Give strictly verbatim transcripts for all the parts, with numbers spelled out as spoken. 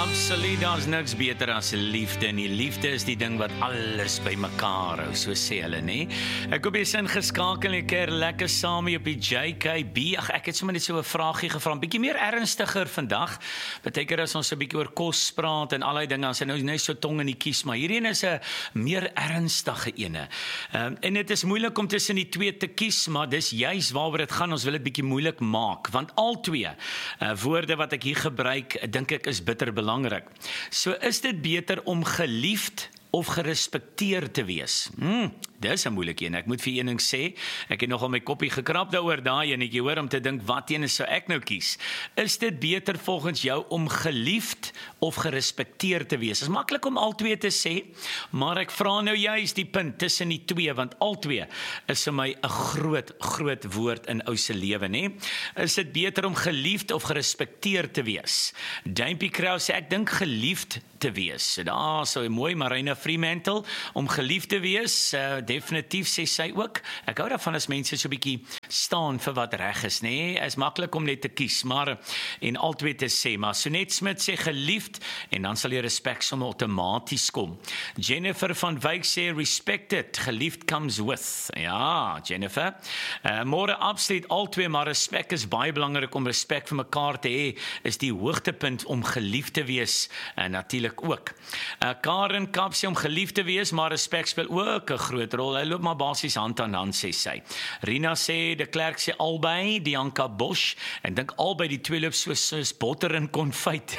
Absoluut, daar's niks beter as liefde en die liefde is die ding wat alles by mekaar hou, so sê hulle, nee. Ek hoop jy is ingeskakel en ek keer lekker saam op die J K B. Ag, ek het sommer net so 'n vraagie gevra, bietjie meer ernstiger vandag. Beteken as ons 'n bietjie oor kos praat en al die dinge, as hy nou net so tong in die kies, maar hierdie een is 'n meer ernstige ene. Um, en dit is moeilik om tussen die twee te kies, maar dis juis waaroor dit gaan, ons wil dit bietjie moeilik maak, want al twee uh, woorde wat ek hier gebruik, dink ek is bitter belangrik. So is dit beter om geliefd of gerespekteer te wees? Hmm, dis 'n moeilike een. Ek moet vir een ding sê, ek het nogal my koppie gekrap daaroor daai enetjie hoor om te dink wat een sou ek nou kies. Is dit beter volgens jou om geliefd of gerespekteer te wees? Dit is maklik om al twee te sê, maar ek vra nou juist die punt tussen die twee, want al twee is vir my 'n groot groot woord in ou se lewe, nê? Is dit beter om geliefd of gerespekteer te wees? Duimpie Kraus sê ek dink geliefd te wees. So daar so mooi Marina Fremantle om geliefd te wees, uh, definitief sê sy ook. Ek hou daarvan as mense so 'n bietjie staan vir wat reg is, nê? Nee, is maklik om net te kies, maar en al twee te sê, maar Sonet Smit sê geliefd en dan sal die respek sommer outomaties kom. Jennifer van Wyk sê respected, geliefd comes with. Ja, Jennifer. Uh, môre absoluut al twee, maar respek is baie belangrik om respek vir mekaar te hê, is die hoogtepunt om geliefd te wees, en natuurlik ook. Uh, Karen Kap sê om geliefd te wees, maar respek speel ook 'n groot rol. Hy loop maar basies hand aan hand, sê sy. Rina sê, de Klerk sê albei, Dianka Bosch, en dink albei die twee loop soos, soos botter in konfyt.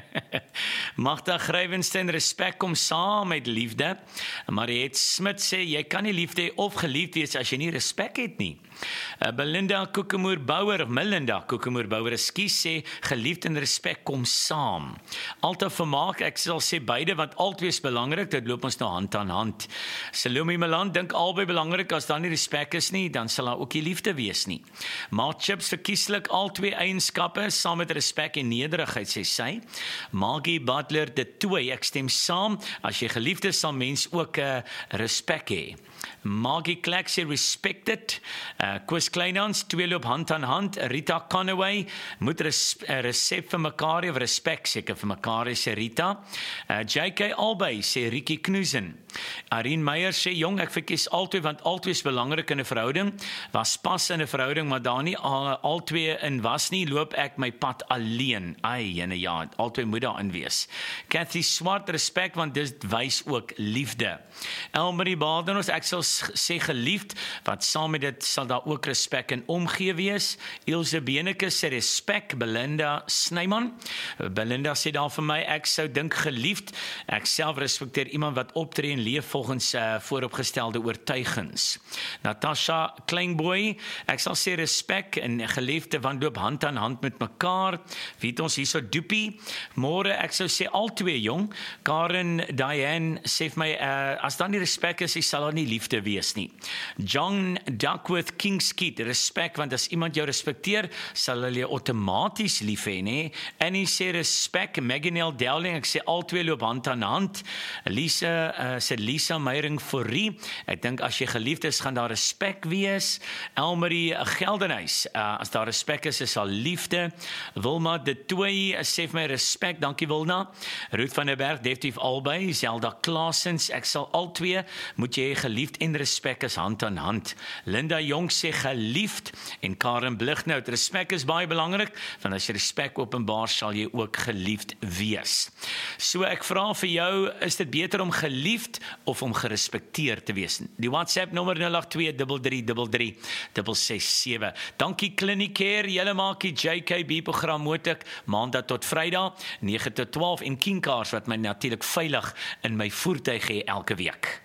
Magda Grywenstein, respek kom saam met liefde. Mariette Smit sê, jy kan nie liefde hê of geliefd wees as jy nie respek het nie. Uh, Belinda Kokemoer Bouwer, Melinda Kokemoer Bouwer, ekskuus sê, geliefd en respek kom saam. Alta vermaak, ek sal sê beide, want albei is belangrik, dit loop ons nou hand aan hand. Salome Milan dink albei belangrik, as daar nie respek is nie, dan sal daar ook nie liefde wees nie. Maar Chips verkieslik al twee eienskappe, saam met respek en nederigheid, sê sy. Maggie Butler, dit twee, ek stem saam, as jy geliefd is, sal mens ook uh, respek hê. Maggie Klek sê respected, uh, Koos Kleinhans, twee loop hand aan hand, Rita Conaway, moet res, uh, resep vir mekaar, of respek seker vir mekaar, sê Rita. Uh, J K albei, sê Rikkie Knoesen. Arien Meyer sê, jong, ek verkies altyd, want altyd is belangrik in 'n verhouding, was pas in 'n verhouding, maar daar nie al, al twee in was nie, loop ek my pad alleen. Ai, jene ja, altyd moet daar in wees. Cathy Swart, respek, want dit wys ook liefde. Elmarie Badenhorst, ek sal sê geliefd, want saam met dit sal daar ook respek en omgee wees. Ilse Beneke sê respek, Belinda Snyman. Belinda sê daar vir my, ek sou dink geliefd, ek self respekteer iemand wat optree en leef volgens uh, vooropgestelde oortuigings. Natasha Kleinboy, ek sal sê respek en geliefde, want loop hand aan hand met mekaar. Weet ons hierso doepie. Môre, ek sou sê al twee jong. Karen Diane sê vir my, uh, as dan nie respek is, sal daar nie liefde wees nie. John Duckworth Kingskeet, respek, want as iemand jou respekteer, sal hulle jou outomaties lief hê, nê? Annie sê respek, Meganel Dowling, ek sê al twee loop hand aan hand. Lisa uh, sê Lisa Meyering Forrie, ek dink as jy geliefd is, gaan daar respek wees. Elmarie Geldenhuis, uh, as daar respek is, is al liefde. Wilma de Tooi, sê vir my respek, dankie Wilna. Ruth van der Berg, definitief albei. Zelda Klaasens, ek sal al twee, moet jy geliefd en respek is hand aan hand. Linda Jong sê geliefd en Karen Blighnout, respek is baie belangrik, want as jy respek openbaar, sal jy ook geliefd wees. So ek vra vir jou, is dit beter om geliefd of om gerespekteer te wees? Die WhatsApp nommer nul agt twee drie drie drie drie ses ses sewe. Dankie Clinicare, julle maak die J K B program moontlik, maandag tot Vrydag, nege tot twaalf, en Kinkars wat my natuurlik veilig in my voertuig hê elke week.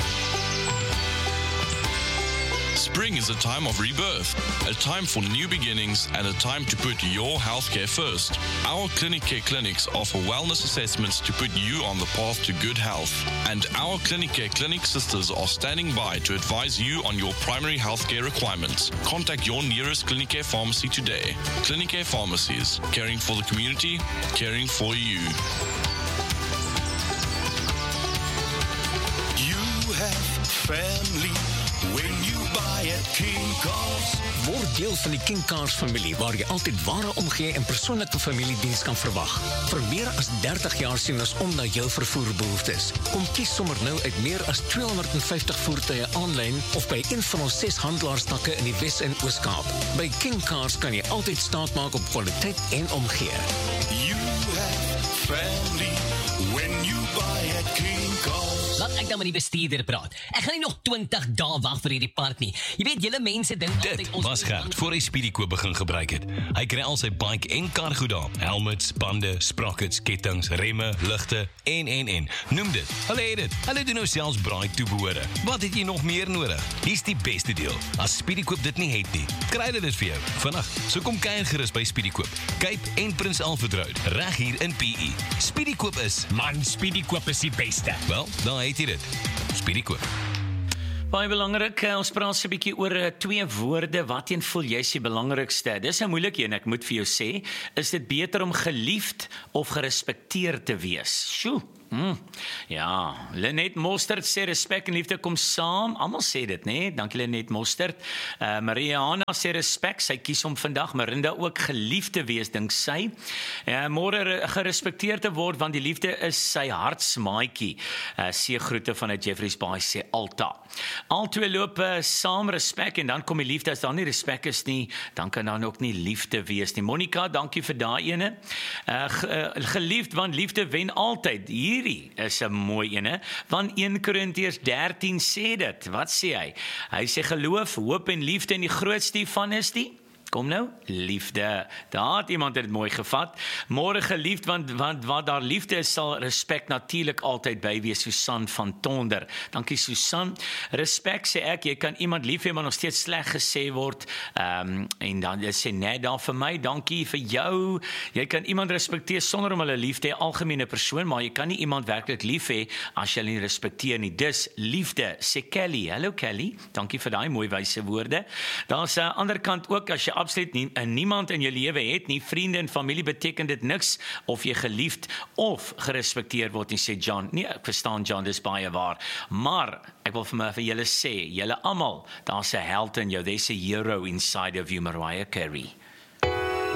Spring is a time of rebirth, a time for new beginnings, and a time to put your healthcare first. Our Clinicare clinics offer wellness assessments to put you on the path to good health. And our Clinicare clinic sisters are standing by to advise you on your primary healthcare requirements. Contact your nearest Clinicare pharmacy today. Clinicare Pharmacies, caring for the community, caring for you. You have family when you buy at King Cars. Word deel van die King Cars familie, waar jy altyd ware omgee en persoonlike familiediens kan verwag. Vir meer as dertig jaar sien ons om na jou vervoerbehoeftes. Kom kies sommer nou uit meer as tweehonderdvyftig voertuie aanlyn of by een van ons ses handelaarstakke in die Wes- en Oos-Kaap. By King Cars kan jy altyd staat maak op kwaliteit en omgee. You have family when you buy at King Cars. Laat ek dan met die bestuurder praat. Ek gaan nie nog twintig dae wag vir hierdie park nie. Jy weet, julle mense dink altyd Dit ons was Gert voor hy Speedykoop begin gebruik het. Hy kry al sy bike en kar goed daar. Helmets, bande, sprockets, kettings, remme, ligte en en en. Noem dit. Hulle het dit. Hulle doen nou selfs braai toebehore. Wat het jy nog meer nodig? Hier's die beste deel. As Speedykoop dit nie het nie, kry hulle dit vir jou. Vandag, so kom kuier gerus by Speedykoop. Cape en Prins Alfred Road, reg hier in P E. Speedykoop is, Man, Speedykoop is die beste. wel, daar het jy dit. Speedykoop. Baie belangrik, ons praat so 'n bietjie oor uh, twee woorde, wat een voel jy is die belangrikste? Dis 'n moeilike een, ek moet vir jou sê, is dit beter om geliefd of gerespekteer te wees? Sjoe. Mm, ja, Lenet Mostert sê respek en liefde kom saam. Almal sê dit, né? Nee? Dankie Lenet Mostert. Uh, Maria Hanna sê respek, sy kies om vandag Marinda ook geliefd te wees, dink sy. Uh, môre gerespekteer te word want die liefde is sy hartsmaatjie. Uh, Sê groete vanuit Jeffreys Bay sê Alta. Al twee loop uh, saam respek en dan kom die liefde. As daar nie respek is nie, dan kan daar ook nie liefde wees nie. Monica, dankie vir daai ene. Uh, ge, uh, geliefd want liefde wen altyd. Hier Hierdie is 'n mooi ene, want een Korintiërs dertien sê dit. Wat sê hy? Hy sê geloof, hoop en liefde en die grootste hiervan is die Kom nou, liefde. Daar het iemand dit mooi gevat. Môre geliefd, want, want wat daar liefde is, sal respek natuurlik altyd by wees. Susan van Tonder. Dankie Susan. Respek sê ek, jy kan iemand lief hê, maar nog steeds sleg gesê word. Um, en dan sê net daar vir my, dankie vir jou. Jy kan iemand respekteer sonder om hulle lief te hê, algemene persoon, maar jy kan nie iemand werklik lief hê as jy hulle nie respekteer nie. Dis liefde, sê Kelly. Hallo Kelly, dankie vir daai mooi wyse woorde. Daar's 'n ander kant ook, as jy absoluut nie, niemand in jou lewe het nie, vriende en familie beteken dit niks of jy geliefd of gerespekteer word nie, sê John. Nee, ek verstaan John, dis baie waar. Maar ek wil vir my vir julle sê, julle almal, daar's 'n held in jou, there's a hero inside of you, Mariah Carey.